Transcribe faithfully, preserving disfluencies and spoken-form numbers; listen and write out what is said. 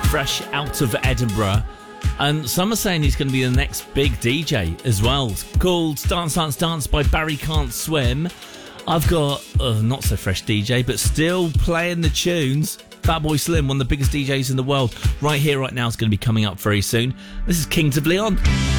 fresh out of Edinburgh. And some are saying he's going to be the next big D J as well. It's called Dance Dance Dance by Barry Can't Swim. I've got uh, not so fresh D J, but still playing the tunes. Fatboy Slim, one of the biggest D Js in the world, right here, right now, is going to be coming up very soon. This is Kings of Leon.